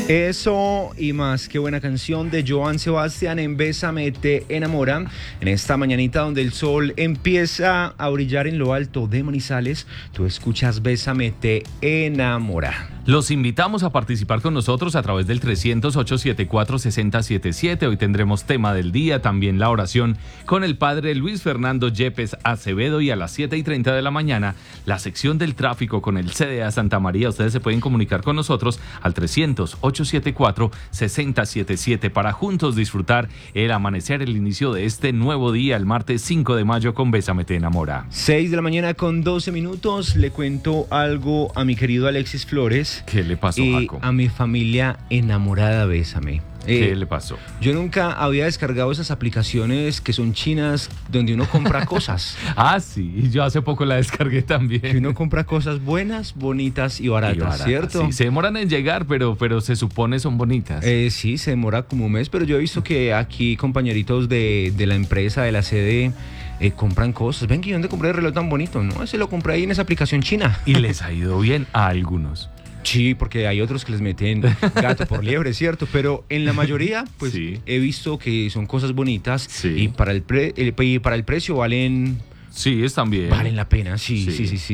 Eso y más, qué buena canción de Joan Sebastián en Bésame te enamora. En esta mañanita donde el sol empieza a brillar en lo alto de Manizales, tú escuchas Bésame te enamora. Los invitamos a participar con nosotros a través del 300-874-6077. Hoy tendremos tema del día, también la oración con el padre Luis Fernando Yepes Acevedo, y a las 7:30 de la mañana la sección del tráfico con el CDA Santa María. Ustedes se pueden comunicar con nosotros al 300-874-6077 para juntos disfrutar el amanecer, el inicio de este nuevo día, el martes 5 de mayo con Bésame te enamora. 6 de la mañana con 12 minutos. Le cuento algo a mi querido Alexis Flores. ¿Qué le pasó, y Jaco? a mi familia enamorada, Bésame. ¿Qué le pasó? Yo nunca había descargado esas aplicaciones que son chinas donde uno compra cosas. Ah, sí, yo hace poco la descargué también. Que uno compra cosas buenas, bonitas y baratas, ¿cierto? Sí, se demoran en llegar, pero se supone son bonitas. Sí, se demora como un mes, pero yo he visto que aquí compañeritos de la empresa, de la sede, compran cosas. Ven, ¿y dónde compré el reloj tan bonito? No, ese lo compré ahí en esa aplicación china. Y les ha ido bien a algunos. Sí, porque hay otros que les meten gato por liebre, ¿cierto? Pero en la mayoría, pues sí, he visto que son cosas bonitas, sí, y para el precio valen... Sí, están bien. Valen la pena, sí.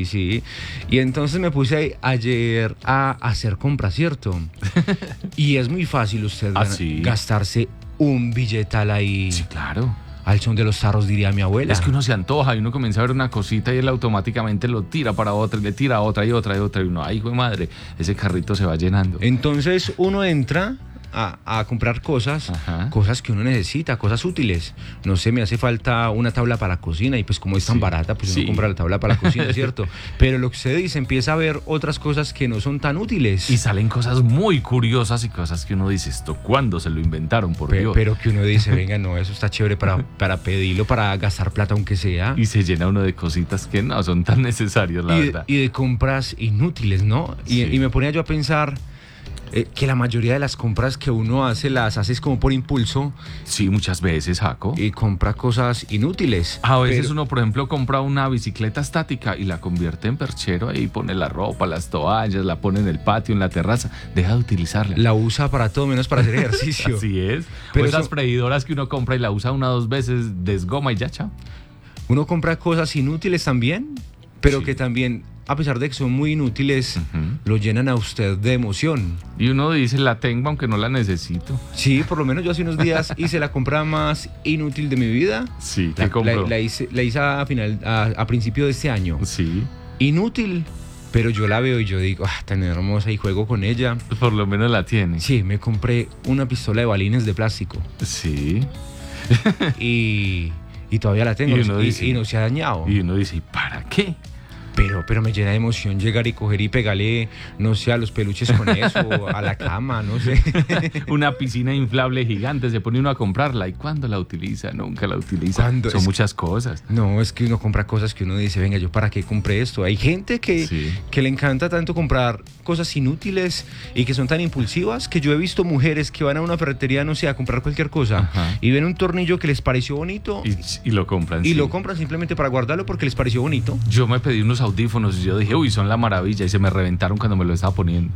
Y entonces me puse ayer a hacer compras, ¿cierto? Y es muy fácil usted gastarse un billetal ahí. Sí, claro. Al son de los tarros, diría mi abuela. Es que uno se antoja y uno comienza a ver una cosita y él automáticamente lo tira para otra y le tira otra y otra y otra. Y uno, ay, hijo de madre, ese carrito se va llenando. Entonces uno entra a comprar cosas, cosas que uno necesita, cosas útiles. No sé, me hace falta una tabla para la cocina y pues como es tan barata, pues uno compra la tabla para la cocina, ¿cierto? Pero lo que usted dice, empieza a ver otras cosas que no son tan útiles. Y salen cosas muy curiosas y cosas que uno dice, ¿esto cuándo se lo inventaron, por Dios? Pero que uno dice, venga, no, eso está chévere para pedirlo, para gastar plata aunque sea. Y se llena uno de cositas que no son tan necesarias, la verdad. Y de compras inútiles, ¿no? Y me ponía yo a pensar... que la mayoría de las compras que uno hace, las haces como por impulso. Sí, muchas veces, Jaco. Y compra cosas inútiles. A veces uno, por ejemplo, compra una bicicleta estática y la convierte en perchero. Ahí pone la ropa, las toallas, la pone en el patio, en la terraza. Deja de utilizarla. La usa para todo menos para hacer ejercicio. Así es. Pero esas freidoras que uno compra y la usa una o dos veces, desgoma y ya, chao. Uno compra cosas inútiles también, pero que también... a pesar de que son muy inútiles, lo llenan a usted de emoción. Y uno dice, la tengo aunque no la necesito. Sí, por lo menos yo hace unos días hice la compra más inútil de mi vida. Sí, ¿qué compró? La hice a principio de este año. Sí. Inútil, pero yo la veo y yo digo, tan hermosa y juego con ella. Pues por lo menos la tiene. Sí, me compré una pistola de balines de plástico. Sí. y todavía la tengo y no se ha dañado. Y uno dice, ¿y para qué? Pero me llena de emoción llegar y coger y pegarle, no sé, a los peluches con eso, a la cama, no sé. Una piscina inflable gigante, se pone uno a comprarla. ¿Y cuándo la utiliza? Nunca la utiliza. Son muchas cosas. No, es que uno compra cosas que uno dice, venga, ¿yo para qué compré esto? Hay gente que le encanta tanto comprar cosas inútiles y que son tan impulsivas que yo he visto mujeres que van a una ferretería, no sé, a comprar cualquier cosa y ven un tornillo que les pareció bonito y lo compran. Y lo compran simplemente para guardarlo porque les pareció bonito. Yo me pedí unos audífonos y yo dije, uy, son la maravilla, y se me reventaron cuando me lo estaba poniendo.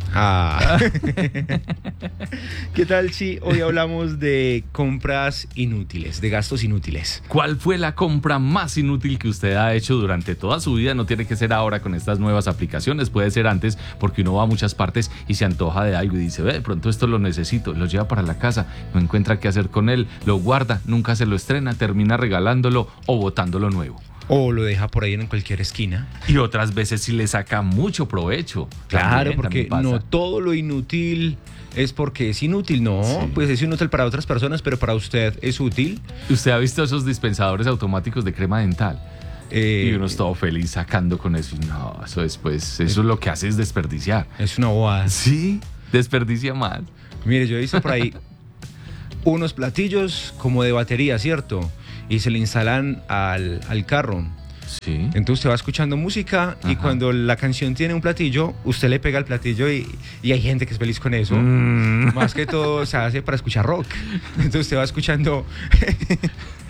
¿Qué tal si hoy hablamos de compras inútiles, de gastos inútiles? ¿Cuál fue la compra más inútil que usted ha hecho durante toda su vida? No tiene que ser ahora con estas nuevas aplicaciones, puede ser antes, porque uno va a muchas partes y se antoja de algo y dice, de pronto esto lo necesito, lo lleva para la casa, no encuentra qué hacer con él, lo guarda, nunca se lo estrena, termina regalándolo o botándolo nuevo. O lo deja por ahí en cualquier esquina. Y otras veces sí le saca mucho provecho. Claro, porque no todo lo inútil es porque es inútil, no. Pues es inútil para otras personas, pero para usted es útil. ¿Usted ha visto esos dispensadores automáticos de crema dental? Y uno es todo feliz sacando con eso. Y no, eso después, eso es lo que hace es desperdiciar. Es una bobada. Sí, desperdicia más. Mire, yo he visto por ahí unos platillos como de batería, ¿cierto? Y se le instalan al carro. Sí. Entonces usted va escuchando música y cuando la canción tiene un platillo, usted le pega el platillo y hay gente que es feliz con eso. Más que todo se hace para escuchar rock. Entonces usted va escuchando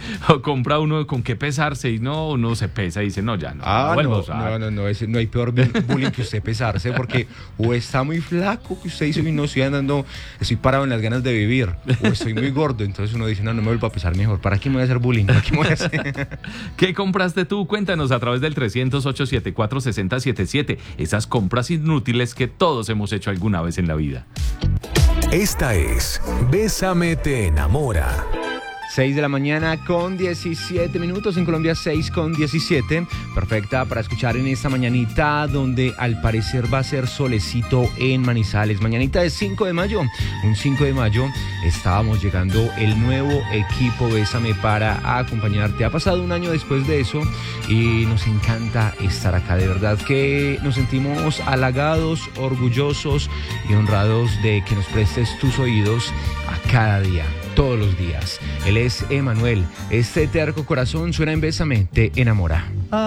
O compra uno con qué pesarse y no, uno se pesa y dice, no, ya no. No hay peor bullying que usted pesarse, porque o está muy flaco, que usted dice, no, estoy parado en las ganas de vivir, o estoy muy gordo, entonces uno dice, no me vuelvo a pesar mejor. ¿Para qué me voy a hacer bullying? ¿Para qué me voy a hacer? ¿Qué compraste tú? Cuéntanos a través del 308-74-6077. Esas compras inútiles que todos hemos hecho alguna vez en la vida. Esta es Bésame te enamora. 6 de la mañana con 17 minutos, en Colombia 6 con 17, perfecta para escuchar en esta mañanita donde al parecer va a ser solecito en Manizales, mañanita de 5 de mayo, un 5 de mayo estábamos llegando el nuevo equipo Bésame para acompañarte. Ha pasado un año después de eso y nos encanta estar acá, de verdad que nos sentimos halagados, orgullosos y honrados de que nos prestes tus oídos a cada día, todos los días. Él es Emanuel. Este terco corazón suena en Bésame te enamora.